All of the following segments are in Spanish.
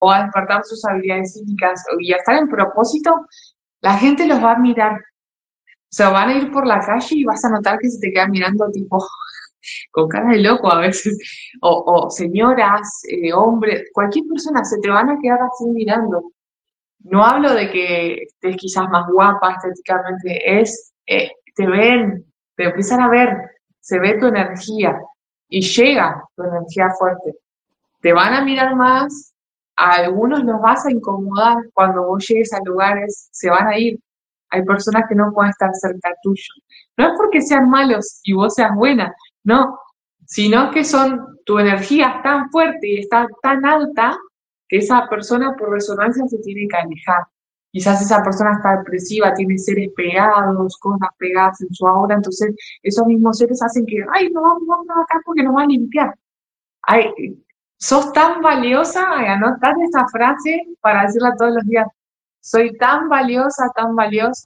o a despertar sus habilidades psíquicas y a estar en propósito, la gente los va a mirar. O sea, van a ir por la calle y vas a notar que se te quedan mirando tipo con cara de loco a veces. O señoras, hombres, cualquier persona se te van a quedar así mirando. No hablo de que estés quizás más guapa estéticamente, te ven, te empiezan a ver, se ve tu energía y llega tu energía fuerte. Te van a mirar más, a algunos los vas a incomodar cuando vos llegues a lugares, se van a ir. Hay personas que no pueden estar cerca tuyo. No es porque sean malos y vos seas buena, no, sino que tu energía es tan fuerte y está tan alta que esa persona por resonancia se tiene que alejar. Quizás esa persona está depresiva, tiene seres pegados, cosas pegadas en su aura, entonces esos mismos seres hacen que, ay, no vamos acá porque nos va a limpiar. Ay, sos tan valiosa, anotar esa frase para decirla todos los días. Soy tan valiosa,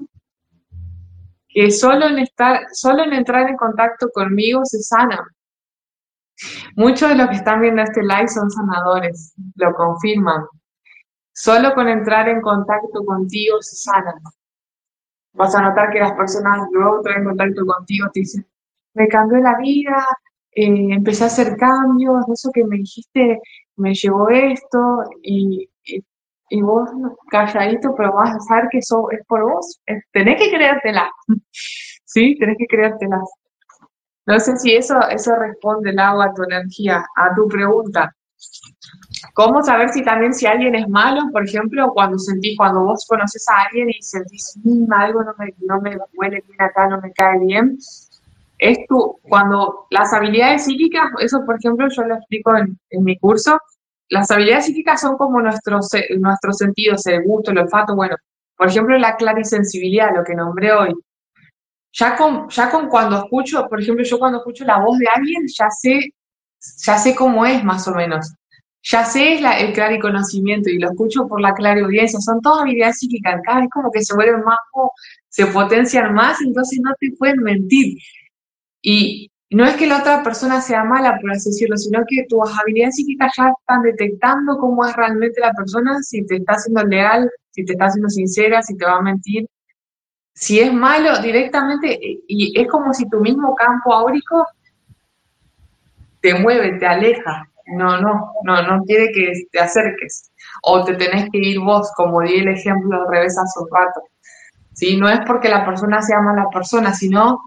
que solo en entrar en contacto conmigo se sana. Muchos de los que están viendo este live son sanadores, lo confirman. Solo con entrar en contacto contigo se sanan. Vas a notar que las personas luego entran en contacto contigo, te dicen, me cambió la vida, empecé a hacer cambios, eso que me dijiste me llevó esto, y vos calladito, pero vas a saber que eso es por vos. Tenés que creértela, ¿sí? Tenés que creértela. No sé si eso responde, Lau, a tu energía, a tu pregunta. ¿Cómo saber si alguien es malo? Por ejemplo, cuando vos conoces a alguien y sentís, algo no me huele bien acá, no me cae bien, cuando las habilidades psíquicas, eso por ejemplo yo lo explico en mi curso, las habilidades psíquicas son como nuestros sentidos, el gusto, el olfato, bueno, por ejemplo la clarisensibilidad, lo que nombré hoy. Ya con cuando escucho, por ejemplo, yo cuando escucho la voz de alguien, ya sé cómo es más o menos. Ya sé el clariconocimiento y lo escucho por la clariaudiencia. Son todas habilidades psíquicas, cada vez como que se vuelven más, se potencian más, entonces no te pueden mentir. Y no es que la otra persona sea mala, por así decirlo, sino que tus habilidades psíquicas ya están detectando cómo es realmente la persona, si te está siendo leal, si te está siendo sincera, si te va a mentir. Si es malo directamente, y es como si tu mismo campo áurico te mueve, te aleja, no quiere que te acerques, o te tenés que ir vos, como di el ejemplo al revés hace un rato. ¿Sí? No es porque la persona sea mala persona, sino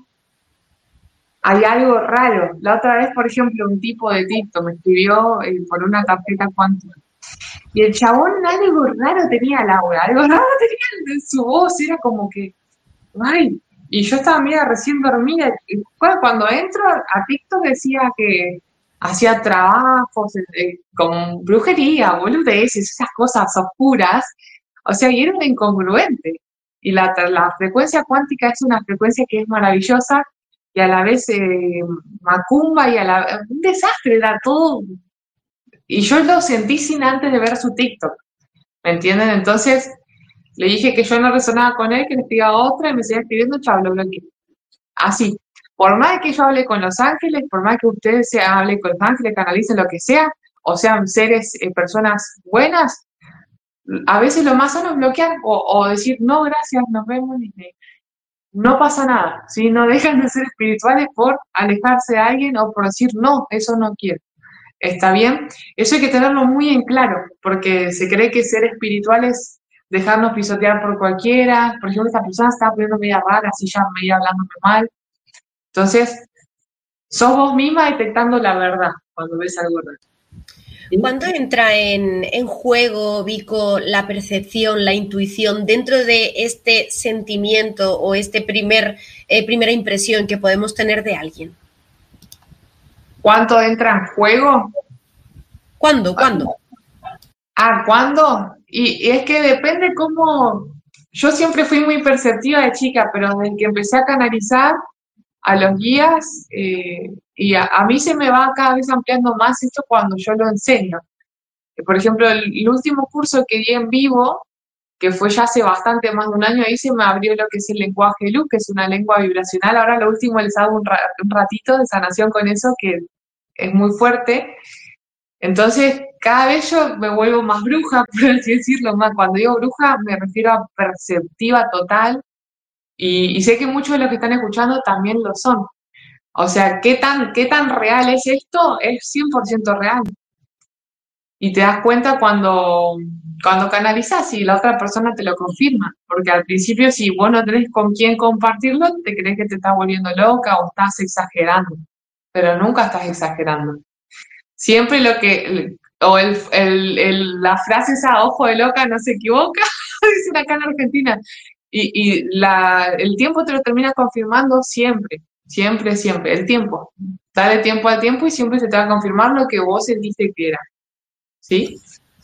hay algo raro. La otra vez, por ejemplo, un tipo de TikTok me escribió por una tarjeta cuántica, y el chabón algo raro tenía, Laura, algo raro tenía en su voz, era como que ay, y yo estaba mira recién dormida. Y cuando entro a TikTok decía que hacía trabajos con brujería, boludeces, esas cosas oscuras. O sea, y era un incongruente. Y la frecuencia cuántica es una frecuencia que es maravillosa y a la vez macumba y un desastre, era todo. Y yo lo sentí sin antes de ver su TikTok. ¿Me entienden? Entonces, le dije que yo no resonaba con él, que le escribía otra y me seguía escribiendo, chao, lo bloqueé. Así. Por más que yo hable con los ángeles, por más que ustedes hablen con los ángeles, canalicen lo que sea, o sean seres, personas buenas, a veces lo más sano es bloquear o decir, no, gracias, nos vemos, y no pasa nada, ¿sí? No dejan de ser espirituales por alejarse de alguien o por decir, no, eso no quiero. ¿Está bien? Eso hay que tenerlo muy en claro, porque se cree que ser espiritual es dejarnos pisotear por cualquiera. Por ejemplo, esta persona estaba poniendo media rara, así ya media hablándome mal. Entonces, sos vos misma detectando la verdad cuando ves algo raro. ¿Cuándo entra en juego, Vico, la percepción, la intuición dentro de este sentimiento o primera impresión que podemos tener de alguien? ¿Cuánto entra en juego? ¿Cuándo? ¿Cuándo? Y es que depende cómo. Yo siempre fui muy perceptiva de chica, pero desde que empecé a canalizar a los guías, y a mí se me va cada vez ampliando más esto cuando yo lo enseño. Por ejemplo, el último curso que di en vivo, que fue ya hace bastante más de un año, ahí se me abrió lo que es el lenguaje de luz, que es una lengua vibracional. Ahora lo último les hago un ratito de sanación con eso, que es muy fuerte. Entonces, cada vez yo me vuelvo más bruja, por así decirlo, más. Cuando digo bruja me refiero a perceptiva total y sé que muchos de los que están escuchando también lo son. O sea, qué tan real es esto? Es 100% real. Y te das cuenta cuando canalizas y la otra persona te lo confirma. Porque al principio, si vos no tenés con quién compartirlo, te crees que te estás volviendo loca o estás exagerando. Pero nunca estás exagerando. Siempre la frase esa, ojo de loca, no se equivoca, dicen acá en Argentina. El tiempo te lo termina confirmando siempre, siempre, siempre. El tiempo. Dale tiempo al tiempo y siempre se te va a confirmar lo que vos sentiste que era. ¿Sí?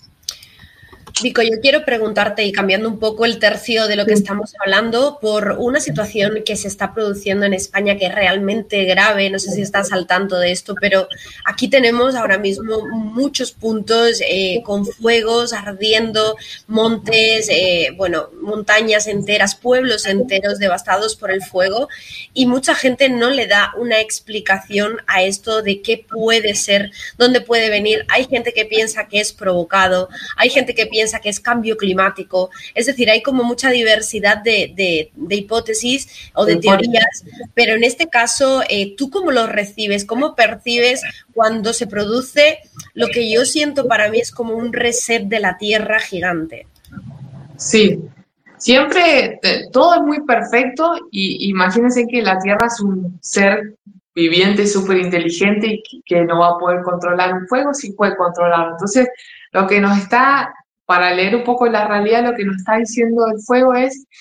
Vico, yo quiero preguntarte, y cambiando un poco el tercio de lo que estamos hablando, por una situación que se está produciendo en España que es realmente grave. No sé si estás al tanto de esto, pero aquí tenemos ahora mismo muchos puntos con fuegos ardiendo, montes, bueno, montañas enteras, pueblos enteros devastados por el fuego, y mucha gente no le da una explicación a esto de qué puede ser, dónde puede venir. Hay gente que piensa que es provocado, hay gente que piensa que es cambio climático, es decir, hay como mucha diversidad de hipótesis o de teorías, pero en este caso, ¿tú cómo lo recibes? ¿Cómo percibes cuando se produce lo que yo siento para mí es como un reset de la Tierra gigante? Sí, siempre todo es muy perfecto y imagínense que la Tierra es un ser viviente súper inteligente y que no va a poder controlar un fuego, sí puede controlarlo. Entonces, lo que nos está, para leer un poco la realidad, lo que nos está diciendo el fuego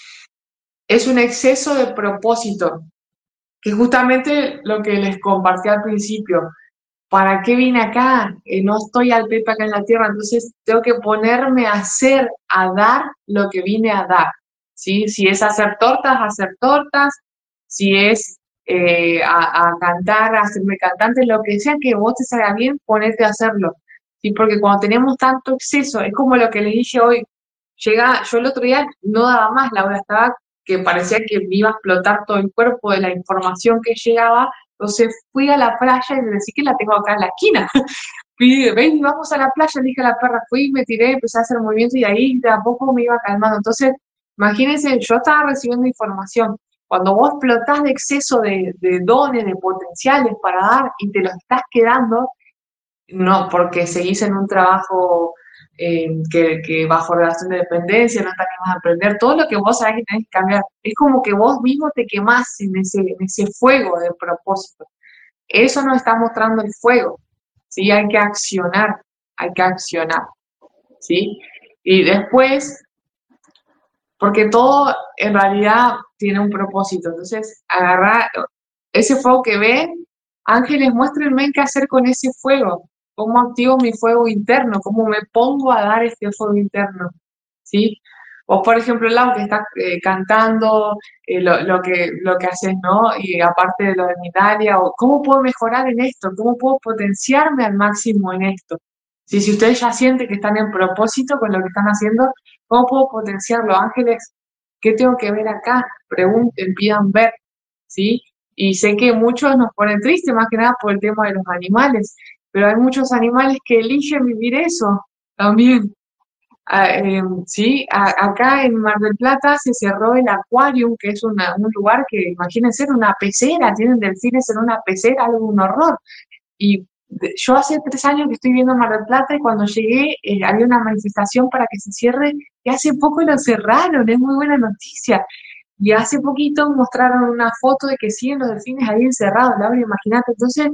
es un exceso de propósito, que justamente lo que les compartí al principio. ¿Para qué vine acá? No estoy al pepe acá en la tierra, entonces tengo que ponerme a hacer, a dar lo que vine a dar, ¿sí? Si es hacer tortas, si es a cantar, a hacerme cantante, lo que sea que vos te salga bien, ponete a hacerlo, ¿sí? Porque cuando tenemos tanto exceso, es como lo que les dije hoy, yo el otro día no daba más, Laura, estaba que parecía que me iba a explotar todo el cuerpo de la información que llegaba. Entonces fui a la playa y le decí que la tengo acá en la esquina. Fui, ven, vamos a la playa, le dije a la perra, fui, me tiré, empecé a hacer movimiento y ahí de a poco me iba calmando. Entonces, imagínense, yo estaba recibiendo información. Cuando vos explotás de exceso de dones, de potenciales para dar y te los estás quedando, no, porque seguís en un trabajo que bajo relación de dependencia, no te animas a aprender, todo lo que vos sabés que tenés que cambiar, es como que vos mismo te quemás en ese fuego de propósito. Eso nos está mostrando el fuego, ¿sí? Hay que accionar, ¿sí? Y después, porque todo en realidad tiene un propósito, entonces agarrar ese fuego que ven, ángeles, muéstrenme qué hacer con ese fuego, cómo activo mi fuego interno, cómo me pongo a dar este fuego interno, ¿sí? O por ejemplo, Lau, que está cantando, lo que haces, ¿no? Y aparte de lo de mi Italia, o cómo puedo mejorar en esto, cómo puedo potenciarme al máximo en esto. ¿Sí? Si ustedes ya sienten que están en propósito con lo que están haciendo, ¿cómo puedo potenciarlo? Ángeles, ¿qué tengo que ver acá? Pregunten, pidan ver, ¿sí? Y sé que muchos nos ponen tristes, más que nada por el tema de los animales, pero hay muchos animales que eligen vivir eso también. Sí, acá en Mar del Plata se cerró el Aquarium, que es un lugar que, imagínense, era una pecera, tienen delfines en una pecera, algo un horror. Y yo hace 3 años que estoy viendo Mar del Plata y cuando llegué había una manifestación para que se cierre y hace poco lo cerraron, es muy buena noticia. Y hace poquito mostraron una foto de que siguen los delfines ahí encerrados, Laura, imagínate. Entonces,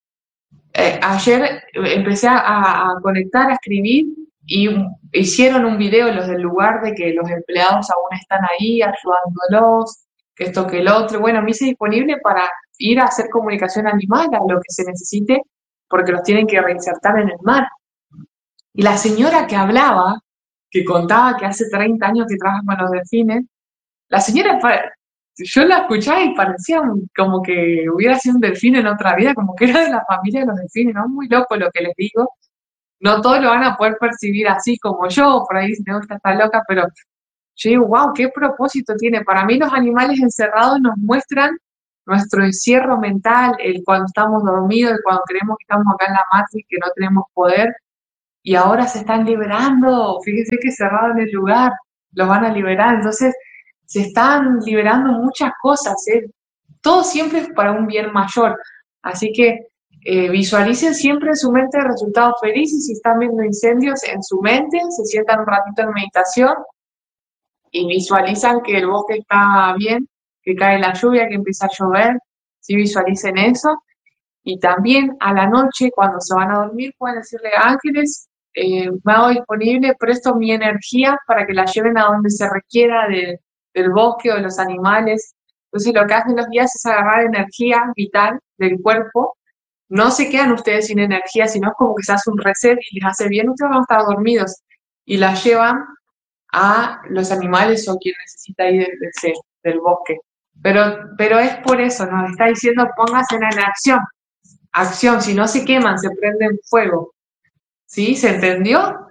ayer empecé a conectar, a escribir y hicieron un video los del lugar de que los empleados aún están ahí ayudándolos, que esto, que el otro. Bueno, me hice disponible para ir a hacer comunicación animal a lo que se necesite porque los tienen que reinsertar en el mar. Y la señora que hablaba, que contaba que hace 30 años que trabaja con los delfines, la señora, yo la escuchaba y parecía como que hubiera sido un delfín en otra vida, como que era de la familia de los delfines, ¿no? Muy loco lo que les digo. No todos lo van a poder percibir así como yo, por ahí si esta está loca, pero yo digo, wow, qué propósito tiene. Para mí los animales encerrados nos nuestro encierro mental, el cuando estamos dormidos, el cuando creemos que estamos acá en la Matrix, que no tenemos poder, y ahora se están liberando, fíjense que cerraron el lugar, los van a liberar, entonces se están liberando muchas cosas, ¿eh? Todo siempre es para un bien mayor, así que visualicen siempre en su mente resultados felices, si están viendo incendios en su mente, se sientan un ratito en meditación y visualizan que el bosque está bien, que cae la lluvia, que empieza a llover, si visualicen eso. Y también a la noche, cuando se van a dormir, pueden decirle, ángeles, me hago disponible, presto mi energía para que la lleven a donde se requiera del bosque o de los animales. Entonces lo que hacen los guías es agarrar energía vital del cuerpo. No se quedan ustedes sin energía, sino es como que se hace un reset y les hace bien, ustedes van a estar dormidos. Y la llevan a los animales o quien necesita ir del bosque. Pero es por eso, nos está diciendo pónganse en acción. Acción, si no se queman, se prenden fuego. ¿Sí? ¿Se entendió?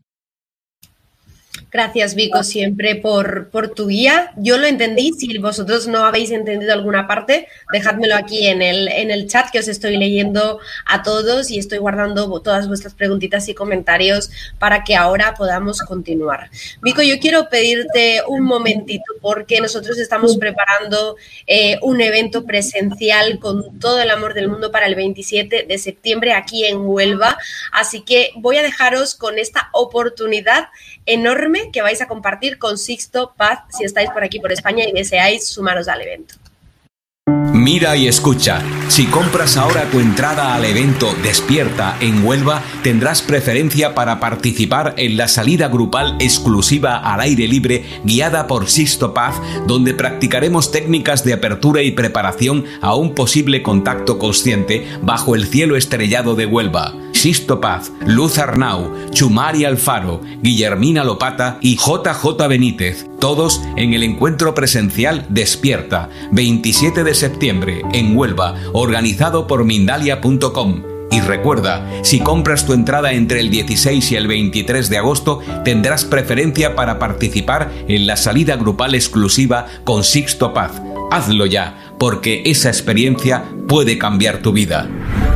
Gracias, Vico, siempre por tu guía. Yo lo entendí. Si vosotros no habéis entendido alguna parte, dejádmelo aquí en el chat, que os estoy leyendo a todos y estoy guardando todas vuestras preguntitas y comentarios para que ahora podamos continuar. Vico, yo quiero pedirte un momentito porque nosotros estamos preparando un evento presencial con todo el amor del mundo para el 27 de septiembre aquí en Huelva. Así que voy a dejaros con esta oportunidad enorme que vais a compartir con Sixto Paz si estáis por aquí por España y deseáis sumaros al evento. Mira y escucha. Si compras ahora tu entrada al evento Despierta en Huelva, tendrás preferencia para participar en la salida grupal exclusiva al aire libre guiada por Sixto Paz, donde practicaremos técnicas de apertura y preparación a un posible contacto consciente bajo el cielo estrellado de Huelva. Sixto Paz, Luz Arnau, Chumari Alfaro, Guillermina Lopata y JJ Benítez, todos en el encuentro presencial Despierta, 27 de septiembre, en Huelva, organizado por Mindalia.com. Y recuerda, si compras tu entrada entre el 16 y el 23 de agosto, tendrás preferencia para participar en la salida grupal exclusiva con Sixto Paz. Hazlo ya, porque esa experiencia puede cambiar tu vida.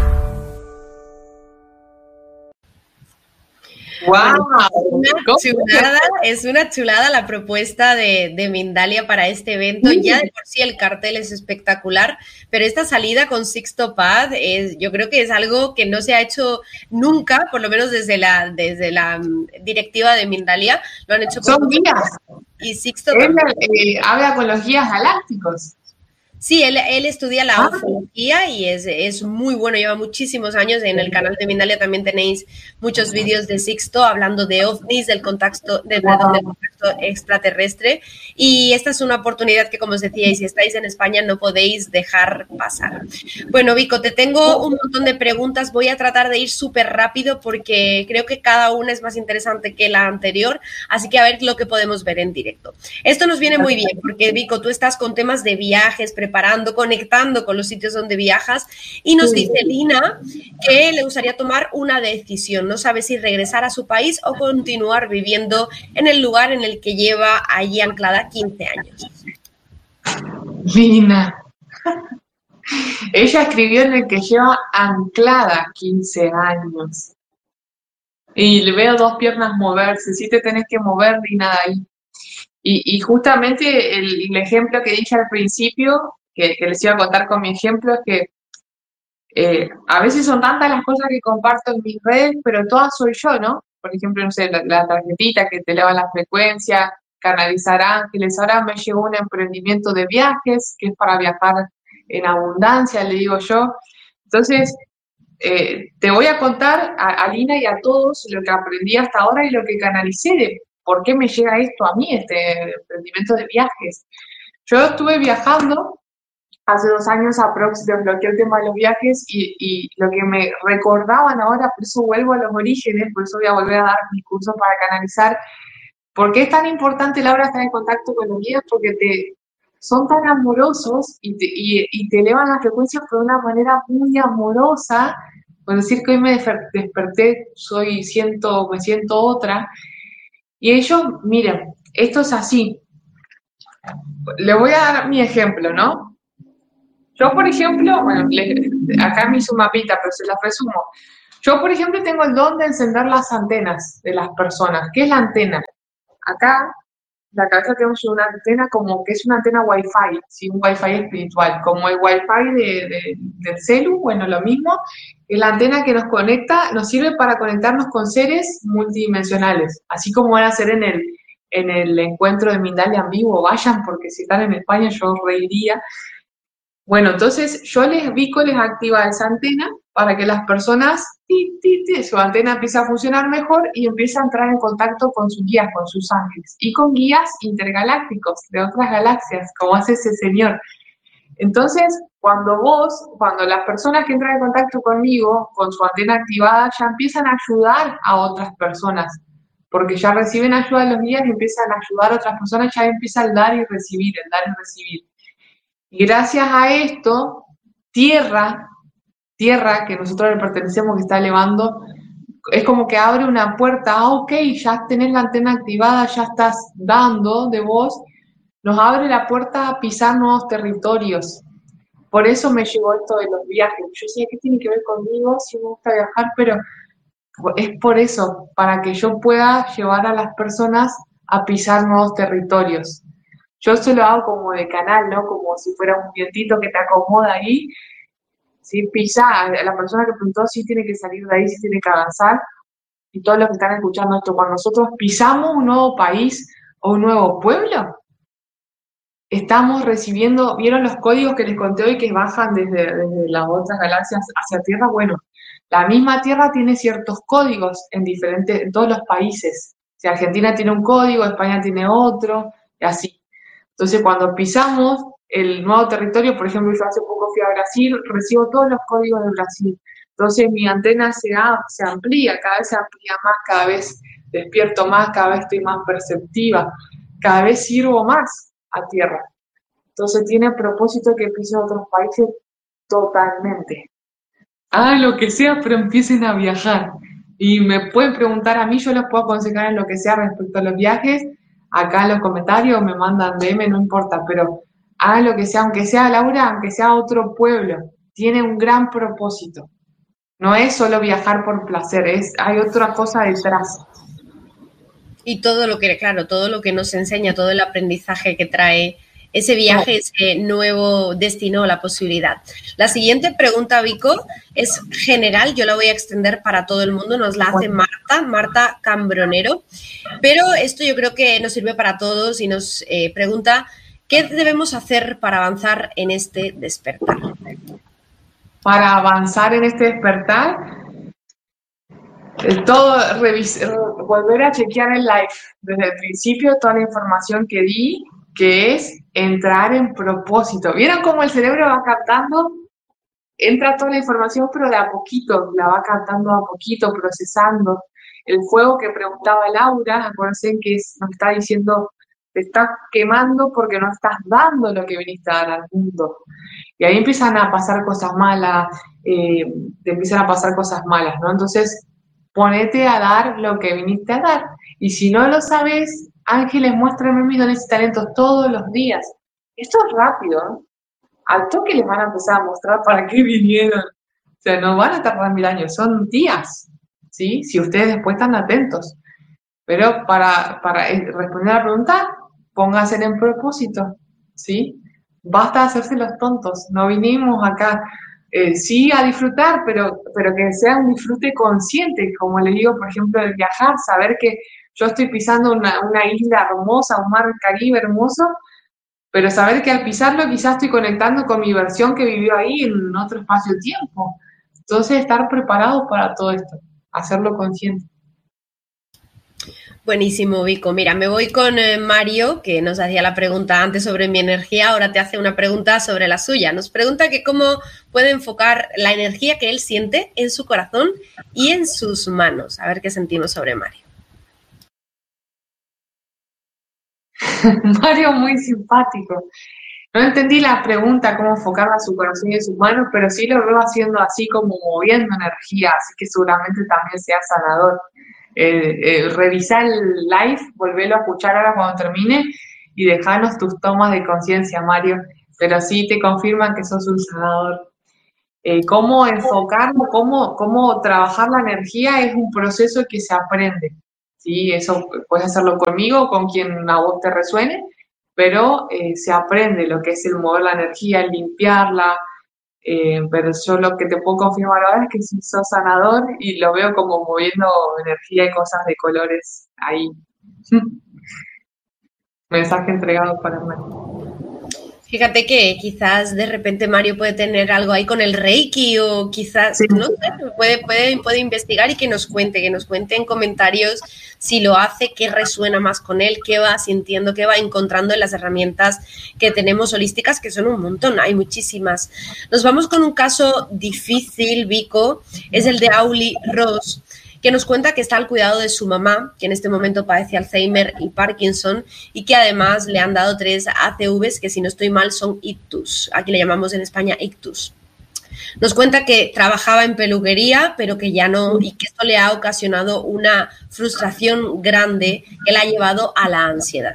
¡Wow! Es una chulada la propuesta de Mindalia para este evento. Ya de por sí el cartel es espectacular, pero esta salida con Sixto Paz yo creo que es algo que no se ha hecho nunca, por lo menos desde la directiva de Mindalia. Lo han hecho Son guías. Y Sixto también. Habla con los guías galácticos. Sí, él estudia la ufología y es muy bueno, lleva muchísimos años. En el canal de Mindalia también tenéis muchos vídeos de Sixto hablando de ovnis, del contacto extraterrestre, y esta es una oportunidad que, como os decía, y si estáis en España no podéis dejar pasar. Bueno, Vico, te tengo un montón de preguntas, voy a tratar de ir súper rápido porque creo que cada una es más interesante que la anterior, así que a ver lo que podemos ver en directo. Esto nos viene muy bien porque, Vico, tú estás con temas de viajes, preparando, conectando con los sitios donde viajas, y nos dice Lina que le gustaría tomar una decisión, no sabe si regresar a su país o continuar viviendo en el lugar en el que lleva allí anclada 15 años. Lina. Ella escribió en el que lleva anclada 15 años. Y le veo dos piernas moverse, sí te tenés que mover, Lina, de ahí. Y justamente el ejemplo que dije al principio, que les iba a contar con mi ejemplo, es que a veces son tantas las cosas que comparto en mis redes, pero todas soy yo, ¿no? Por ejemplo, no sé, la tarjetita que te eleva la frecuencia, canalizar ángeles. Ahora me llegó un emprendimiento de viajes, que es para viajar en abundancia, le digo yo. Entonces, te voy a contar a Lina y a todos lo que aprendí hasta ahora y lo que canalicé de por qué me llega esto a mí, este emprendimiento de viajes. Yo estuve viajando hace 2 años aprox, desbloqueé el tema de los viajes y lo que me recordaban ahora, por eso vuelvo a los orígenes, por eso voy a volver a dar mi curso para canalizar. ¿Por qué es tan importante, Laura, estar en contacto con los guías? Porque son tan amorosos y te elevan las frecuencias por una manera muy amorosa. Por decir que hoy me desperté, me siento otra. Y ellos, miren, esto es así. Le voy a dar mi ejemplo, ¿no? Yo, por ejemplo, bueno, acá me hice un mapita, pero se las resumo. Yo, por ejemplo, tengo el don de encender las antenas de las personas. ¿Qué es la antena? Acá, en la cabeza tenemos una antena como que es una antena Wi-Fi, ¿sí? Un Wi-Fi espiritual, como el Wi-Fi del celu, bueno, lo mismo. Es la antena que nos conecta, nos sirve para conectarnos con seres multidimensionales, así como van a ser en el encuentro de Mindalia en vivo. Vayan, porque si están en España yo reiría. Bueno, entonces yo Vico les activa esa antena para que las personas, su antena empiece a funcionar mejor y empiece a entrar en contacto con sus guías, con sus ángeles y con guías intergalácticos de otras galaxias, como hace ese señor. Entonces, cuando las personas que entran en contacto conmigo, con su antena activada, ya empiezan a ayudar a otras personas, porque ya reciben ayuda de los guías y empiezan a ayudar a otras personas, ya empieza el dar y recibir, el dar y recibir. Y gracias a esto, tierra, que nosotros le pertenecemos, que está elevando, es como que abre una puerta, ok, ya tenés la antena activada, ya estás dando de vos, nos abre la puerta a pisar nuevos territorios. Por eso me llegó esto de los viajes. Yo decía, ¿qué tiene que ver conmigo? Sí me gusta viajar, pero es por eso, para que yo pueda llevar a las personas a pisar nuevos territorios. Yo eso lo hago como de canal, ¿no? Como si fuera un vientito que te acomoda ahí. ¿Sí? Pisa, la persona que preguntó sí tiene que salir de ahí, sí tiene que avanzar. Y todos los que están escuchando esto, cuando nosotros pisamos un nuevo país o un nuevo pueblo, estamos recibiendo, ¿vieron los códigos que les conté hoy que bajan desde las otras galaxias hacia Tierra? Bueno, la misma Tierra tiene ciertos códigos en todos los países. Si Argentina tiene un código, España tiene otro, y así. Entonces, cuando pisamos el nuevo territorio, por ejemplo, yo hace poco fui a Brasil, recibo todos los códigos de Brasil. Entonces, mi antena se amplía, cada vez se amplía más, cada vez despierto más, cada vez estoy más perceptiva, cada vez sirvo más a tierra. Entonces, tiene propósito que pise a otros países totalmente. Hagan lo que sea, pero empiecen a viajar. Y me pueden preguntar a mí, yo les puedo aconsejar en lo que sea respecto a los viajes. Acá en los comentarios me mandan DM, no importa, pero hagan lo que sea, aunque sea Laura, aunque sea otro pueblo, tiene un gran propósito. No es solo viajar por placer, hay otra cosa detrás. Y todo lo que, claro, todo lo que nos enseña, todo el aprendizaje que trae ese viaje, ese nuevo destino o la posibilidad. La siguiente pregunta, Vico, es general, yo la voy a extender para todo el mundo, nos la hace Marta Cambronero, pero esto yo creo que nos sirve para todos y nos pregunta, ¿qué debemos hacer para avanzar en este despertar? Para avanzar en este despertar, volver a chequear el live desde el principio, toda la información que di, que es entrar en propósito. ¿Vieron cómo el cerebro va captando? Entra toda la información, pero de a poquito, la va captando a poquito, procesando. El fuego que preguntaba Laura, acuérdense que nos está diciendo, te estás quemando porque no estás dando lo que viniste a dar al mundo. Y ahí empiezan a pasar cosas malas, ¿no? Entonces, ponete a dar lo que viniste a dar. Y si no lo sabes, ángeles, muéstrame mis dones y talentos todos los días. Esto es rápido, ¿no? Al toque les van a empezar a mostrar para qué vinieron. O sea, no van a tardar 1000 años, son días, ¿sí? Si ustedes después están atentos. Pero para responder a la pregunta, pónganse en propósito, ¿sí? Basta de hacerse los tontos. No vinimos acá, sí, a disfrutar, pero que sea un disfrute consciente, como les digo, por ejemplo, el viajar, saber que yo estoy pisando una isla hermosa, un mar Caribe hermoso, pero saber que al pisarlo quizás estoy conectando con mi versión que vivió ahí en otro espacio-tiempo. Entonces, estar preparados para todo esto, hacerlo consciente. Buenísimo, Vico. Mira, me voy con Mario, que nos hacía la pregunta antes sobre mi energía, ahora te hace una pregunta sobre la suya. Nos pregunta que cómo puede enfocar la energía que él siente en su corazón y en sus manos. A ver qué sentimos sobre Mario. Mario, muy simpático. No entendí la pregunta, cómo enfocarla a su corazón y en sus manos, pero sí lo veo haciendo así como moviendo energía, así que seguramente también sea sanador. Revisar el live, volverlo a escuchar ahora cuando termine y dejarnos tus tomas de conciencia, Mario. pero sí te confirman que sos un sanador. Cómo enfocarlo, cómo trabajar la energía es un proceso que se aprende, ¿sí? Eso puedes hacerlo conmigo o con quien a vos te resuene, pero se aprende lo que es el mover la energía, el limpiarla, pero yo lo que te puedo confirmar ahora es que sí sos sanador y lo veo como moviendo energía y cosas de colores ahí. Mensaje entregado para Mario. Fíjate que quizás de repente Mario puede tener algo ahí con el Reiki o quizás, Sí. no sé, puede investigar y que nos cuente en comentarios si lo hace, qué resuena más con él, qué va sintiendo, qué va encontrando en las herramientas que tenemos holísticas, que son un montón, hay muchísimas. Nos vamos con un caso difícil, Vico, es el de Auli Ross, que nos cuenta que está al cuidado de su mamá, que en este momento padece Alzheimer y Parkinson, y que además le han dado 3 ACVs, que si no estoy mal son ictus. Aquí le llamamos en España ictus. Nos cuenta que trabajaba en peluquería, pero que ya no, y que esto le ha ocasionado una frustración grande que la ha llevado a la ansiedad.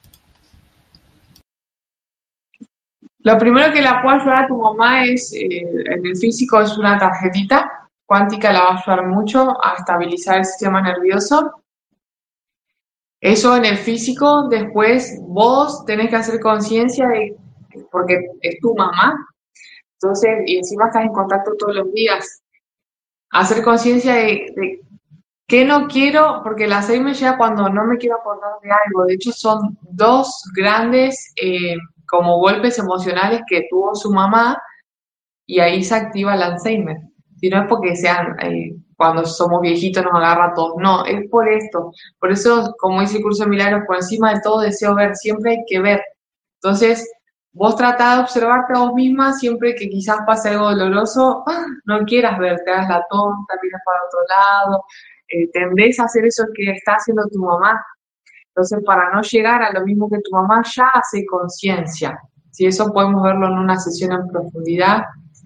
Lo primero que la puede ayudar a tu mamá es, en el físico, es una tarjetita cuántica, la va a ayudar mucho a estabilizar el sistema nervioso. Eso en el físico. Después vos tenés que hacer conciencia de, porque es tu mamá, entonces, y encima estás en contacto todos los días, hacer conciencia de qué no quiero, porque el Alzheimer llega cuando no me quiero acordar de algo. De hecho, son 2 grandes como golpes emocionales que tuvo su mamá, y ahí se activa el Alzheimer. Si no es porque sean, cuando somos viejitos nos agarra a todos, no, es por esto. Por eso, como dice el curso de milagros, por encima de todo deseo ver, siempre hay que ver. Entonces, vos tratá de observarte a vos misma, siempre que quizás pase algo doloroso, no quieras ver, te hagas la tonta, miras para otro lado, tendés a hacer eso que está haciendo tu mamá. Entonces, para no llegar a lo mismo que tu mamá, ya hace conciencia. Si eso podemos verlo en una sesión en profundidad.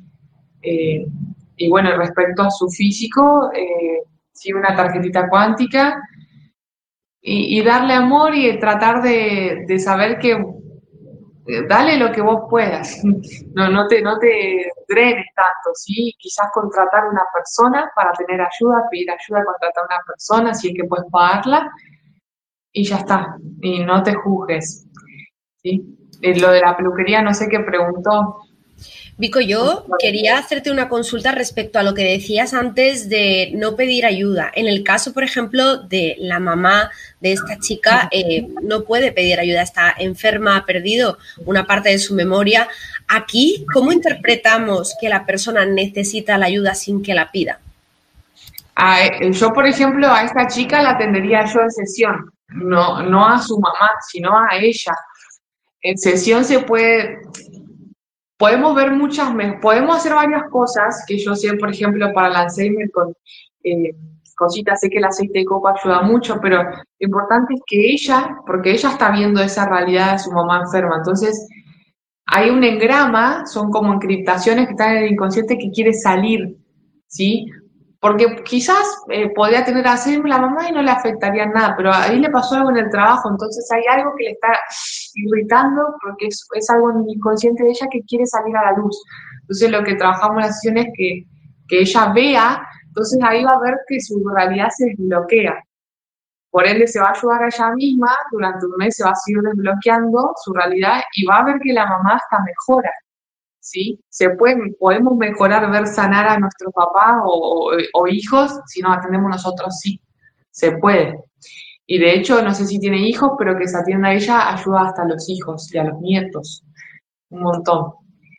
Y bueno, respecto a su físico, sí, una tarjetita cuántica y darle amor y tratar de saber que dale lo que vos puedas, no te drenes tanto, ¿sí? Quizás contratar a una persona para tener ayuda, pedir ayuda a contratar a una persona si es que puedes pagarla y ya está, y no te juzgues, ¿sí? Lo de la peluquería, no sé qué preguntó. Vico, yo quería hacerte una consulta respecto a lo que decías antes de no pedir ayuda. En el caso, por ejemplo, de la mamá de esta chica, no puede pedir ayuda, está enferma, ha perdido una parte de su memoria. Aquí, ¿cómo interpretamos que la persona necesita la ayuda sin que la pida? Yo, por ejemplo, a esta chica la atendería yo en sesión, no a su mamá, sino a ella. En sesión podemos ver podemos hacer varias cosas que yo sé, por ejemplo, para el Alzheimer con cositas, sé que el aceite de coco ayuda mucho, pero lo importante es que ella, porque ella está viendo esa realidad de su mamá enferma, entonces hay un engrama, son como encriptaciones que están en el inconsciente que quiere salir, ¿sí? Porque quizás podría tener Alzheimer la mamá y no le afectaría nada, pero ahí le pasó algo en el trabajo, entonces hay algo que le está irritando porque es algo en el inconsciente de ella que quiere salir a la luz. Entonces lo que trabajamos en la sesión es que ella vea, entonces ahí va a ver que su realidad se desbloquea. Por ende se va a ayudar a ella misma, durante un mes se va a seguir desbloqueando su realidad y va a ver que la mamá hasta mejora. ¿Sí? Podemos mejorar, ver sanar a nuestros papás o hijos si nos atendemos nosotros, sí, se puede. Y de hecho, no sé si tiene hijos, pero que se atienda a ella ayuda hasta a los hijos y a los nietos, un montón.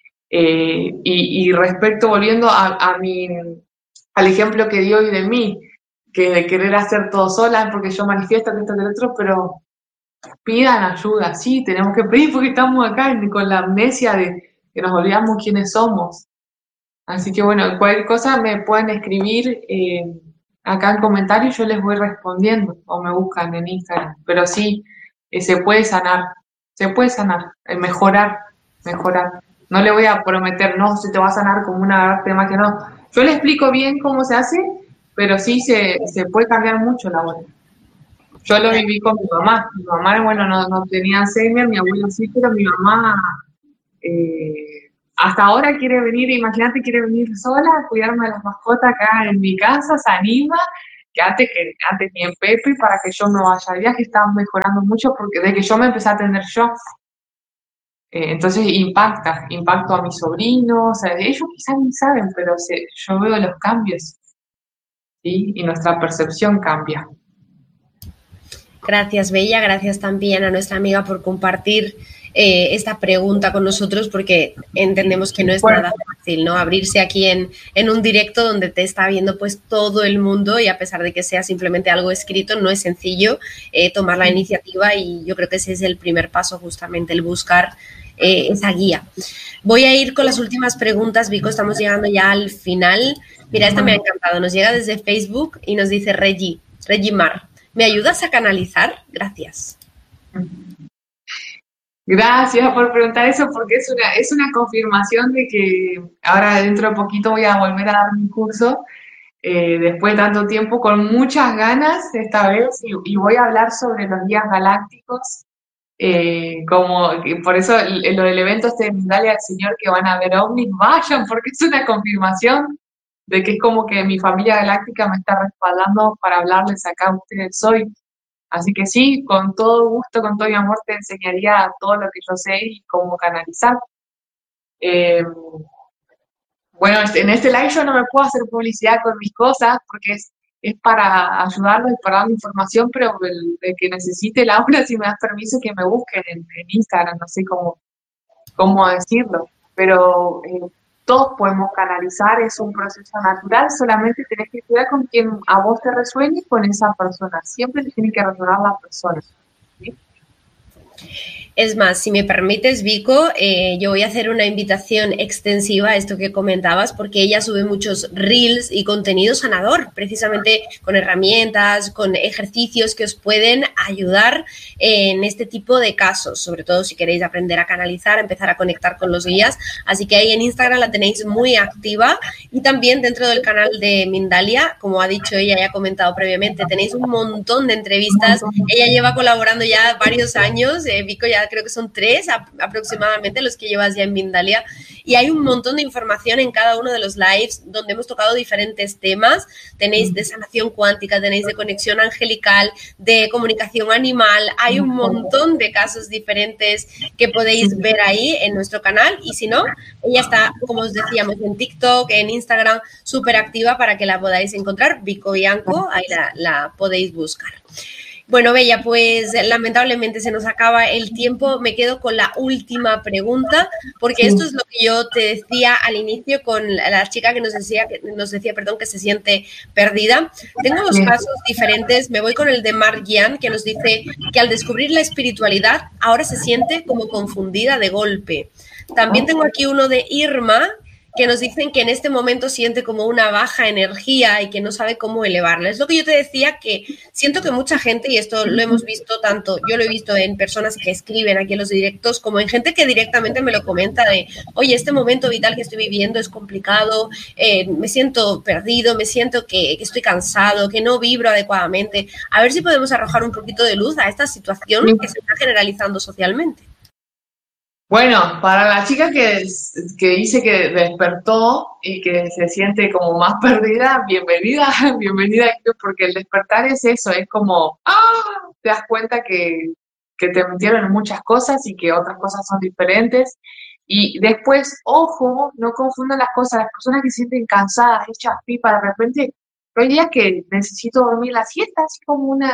Y respecto, volviendo al ejemplo que dio hoy de mí, que de querer hacer todo sola, porque yo manifiesto que esto que el otro, pero pidan ayuda, sí, tenemos que pedir porque estamos acá con la amnesia de que nos olvidamos quiénes somos. Así que bueno, cualquier cosa me pueden escribir acá en comentarios, yo les voy respondiendo o me buscan en Instagram. Pero sí, se puede sanar, mejorar. No le voy a prometer, no, se te va a sanar como una arte de magia, no. Yo le explico bien cómo se hace, pero sí se puede cambiar mucho la voz. Yo lo viví con mi mamá. Mi mamá, bueno, no tenía Alzheimer, mi abuelo sí, pero mi mamá hasta ahora quiere venir, imagínate, quiere venir sola a cuidarme de las mascotas acá en mi casa, se anima, que antes ni en Pepe, para que yo me vaya de viaje, están mejorando mucho porque desde que yo me empecé a atender yo, entonces impacto a mis sobrinos, o sea, ellos quizás ni saben, pero yo veo los cambios, ¿sí? Y nuestra percepción cambia. Gracias, Bella. Gracias también a nuestra amiga por compartir esta pregunta con nosotros, porque entendemos que no es nada fácil, ¿no? Abrirse aquí en un directo donde te está viendo pues todo el mundo, y a pesar de que sea simplemente algo escrito, no es sencillo tomar la iniciativa, y yo creo que ese es el primer paso, justamente el buscar esa guía. Voy a ir con las últimas preguntas, Vico, estamos llegando ya al final. Mira, esta me ha encantado, nos llega desde Facebook y nos dice Reggie Mar. ¿Me ayudas a canalizar? Gracias. Gracias por preguntar eso, porque es una confirmación de que ahora dentro de poquito voy a volver a dar mi curso, después de tanto tiempo, con muchas ganas esta vez, y voy a hablar sobre los guías galácticos, por eso lo del evento de Mindalia al Señor, que van a ver ovnis, vayan, porque es una confirmación de que es como que mi familia galáctica me está respaldando para hablarles acá a ustedes hoy. Así que sí, con todo gusto, con todo mi amor, te enseñaría todo lo que yo sé y cómo canalizar. Bueno, en este live yo no me puedo hacer publicidad con mis cosas porque es para ayudarlos y para dar información, pero el que necesite la aula, si me das permiso, que me busquen en Instagram, no sé cómo decirlo. Pero todos podemos canalizar, es un proceso natural, solamente tenés que estudiar con quien a vos te resuene y con esa persona. Siempre te tiene que resonar la persona, ¿sí? Es más, si me permites, Vico, yo voy a hacer una invitación extensiva a esto que comentabas, porque ella sube muchos reels y contenido sanador, precisamente con herramientas, con ejercicios que os pueden ayudar en este tipo de casos, sobre todo si queréis aprender a canalizar, empezar a conectar con los guías. Así que ahí en Instagram la tenéis muy activa, y también dentro del canal de Mindalia, como ha dicho ella, ya ha comentado previamente, tenéis un montón de entrevistas. Ella lleva colaborando ya varios años, Vico, ya creo que son 3 aproximadamente los que llevas ya en Mindalia, y hay un montón de información en cada uno de los lives donde hemos tocado diferentes temas. Tenéis de sanación cuántica, tenéis de conexión angelical, de comunicación animal, hay un montón de casos diferentes que podéis ver ahí en nuestro canal, y si no, ella está, como os decíamos, en TikTok, en Instagram, súper activa para que la podáis encontrar, Vico Bianco, ahí la podéis buscar. Bueno, Bella, pues lamentablemente se nos acaba el tiempo. Me quedo con la última pregunta, porque esto es lo que yo te decía al inicio con la chica que nos decía, que se siente perdida. Tengo 2 casos diferentes. Me voy con el de Mark Yan, que nos dice que al descubrir la espiritualidad ahora se siente como confundida de golpe. También tengo aquí uno de Irma, que nos dicen que en este momento siente como una baja energía y que no sabe cómo elevarla. Es lo que yo te decía, que siento que mucha gente, y esto lo hemos visto tanto, yo lo he visto en personas que escriben aquí en los directos, como en gente que directamente me lo comenta de, oye, este momento vital que estoy viviendo es complicado, me siento perdido, me siento que estoy cansado, que no vibro adecuadamente. A ver si podemos arrojar un poquito de luz a esta situación que se está generalizando socialmente. Bueno, para la chica que dice que despertó y que se siente como más perdida, bienvenida, porque el despertar es eso, es como, te das cuenta que te metieron en muchas cosas y que otras cosas son diferentes. Y después, ojo, no confundan las cosas, las personas que se sienten cansadas, hechas pipa, de repente, hay días que necesito dormir la siesta, así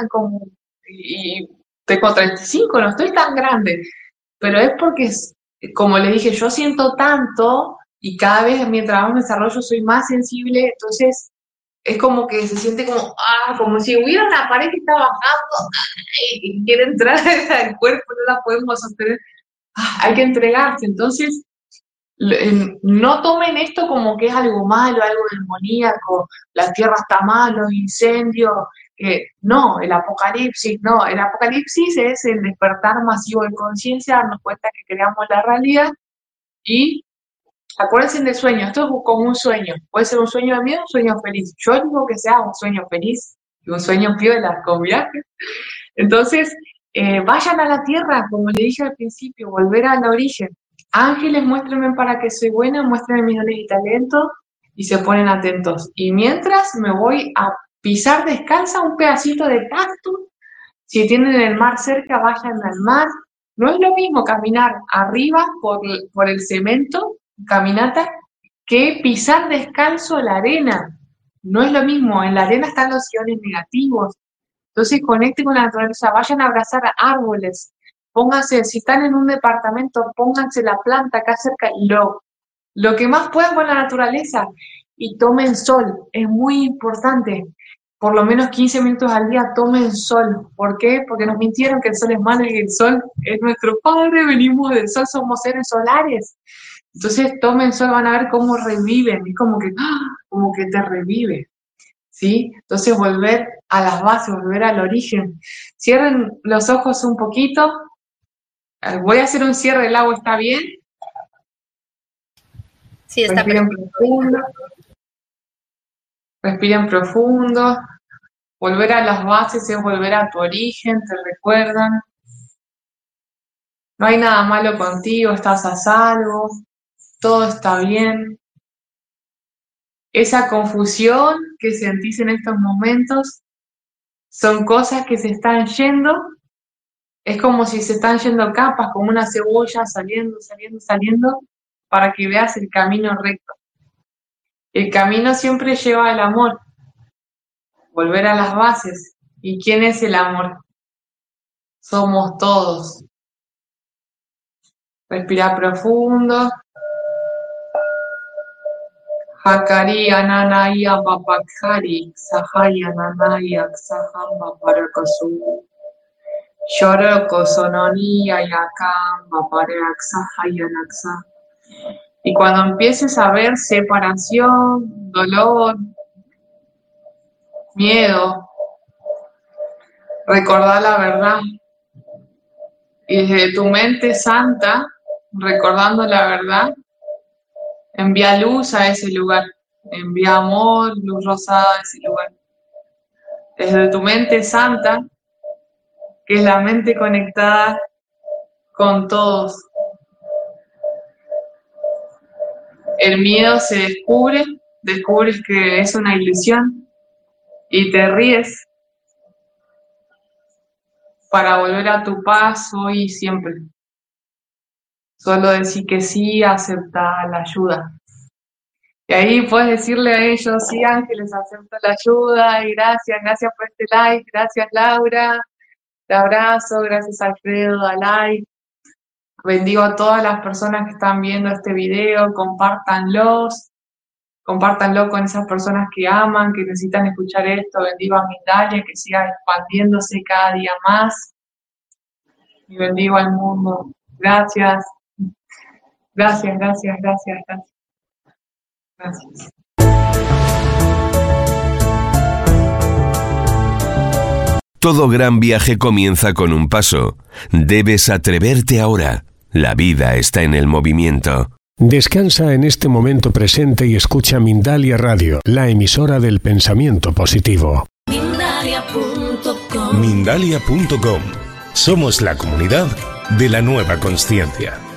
y tengo 35, no estoy tan grande. Pero es porque, como le dije, yo siento tanto y cada vez mientras más me desarrollo soy más sensible, entonces es como que se siente como si hubiera una pared que está bajando y quiere entrar al cuerpo, no la podemos sostener, hay que entregarse. Entonces, no tomen esto como que es algo malo, algo demoníaco, la tierra está mal, los incendios. No, el apocalipsis es el despertar masivo de conciencia, darnos cuenta que creamos la realidad. Y acuérdense del sueño, esto es como un sueño, puede ser un sueño de miedo, un sueño feliz. Yo digo que sea un sueño feliz y un sueño piola con viajes. Entonces, vayan a la tierra, como le dije al principio, volver al origen. ángeles, muéstrenme para que soy buena, muéstrenme mis dones y talentos, y se ponen atentos. Y mientras me voy a pisar descalza un pedacito de pasto, si tienen el mar cerca, vayan al mar. No es lo mismo caminar arriba por el cemento, caminata, que pisar descalzo la arena. No es lo mismo, en la arena están los iones negativos. Entonces conecten con la naturaleza, vayan a abrazar a árboles, pónganse, si están en un departamento, pónganse la planta acá cerca, lo que más puedan con la naturaleza, y tomen sol, es muy importante. Por lo menos 15 minutos al día tomen sol. ¿Por qué? Porque nos mintieron que el sol es malo y el sol es nuestro padre, venimos del sol, somos seres solares. Entonces tomen sol, van a ver cómo reviven, es como que te revive, ¿sí? Entonces volver a las bases, volver al origen. Cierren los ojos un poquito. Voy a hacer un cierre del agua, ¿está bien? Sí, está bien. Respiren profundo. Volver a las bases es volver a tu origen, te recuerdan. No hay nada malo contigo, estás a salvo, todo está bien. Esa confusión que sentís en estos momentos son cosas que se están yendo. Es como si se están yendo capas, como una cebolla saliendo, para que veas el camino recto. El camino siempre lleva al amor. Volver a las bases. ¿Y quién es el amor? Somos todos. Respira profundo. Hakari ananaya papakari, sahaya nanaya sahamba parakasu. Shoroko sononiya yakam papareak sahaya naksa. Y cuando empieces a ver separación, dolor, miedo, recordá la verdad. Y desde tu mente santa, recordando la verdad, envía luz a ese lugar. Envía amor, luz rosada a ese lugar. Desde tu mente santa, que es la mente conectada con todos. El miedo se descubres que es una ilusión y te ríes para volver a tu paz hoy y siempre. Solo decir que sí, aceptar la ayuda. Y ahí puedes decirle a ellos, sí, ángeles, acepto la ayuda, y gracias por este live, gracias Laura, te abrazo, gracias Alfredo, Alay. Bendigo a todas las personas que están viendo este video, compártanlo con esas personas que aman, que necesitan escuchar esto. Bendigo a Mindalia, que siga expandiéndose cada día más. Y bendigo al mundo. Gracias. Gracias. Todo gran viaje comienza con un paso. Debes atreverte ahora. La vida está en el movimiento. Descansa en este momento presente y escucha Mindalia Radio, la emisora del pensamiento positivo. Mindalia.com. Somos la comunidad de la nueva consciencia.